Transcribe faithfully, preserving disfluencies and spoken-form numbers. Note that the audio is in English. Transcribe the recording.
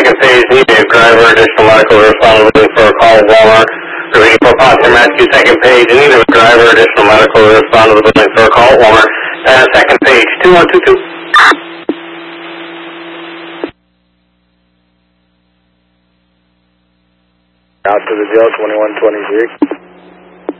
second page, need a driver, additional medical responsibility for a call of Walmart. Repeating for Ponce Rescue, second page, need a driver, additional medical responsibility for a call of Walmart. And second page, two one two two. Out to the jail, twenty-one twenty-three.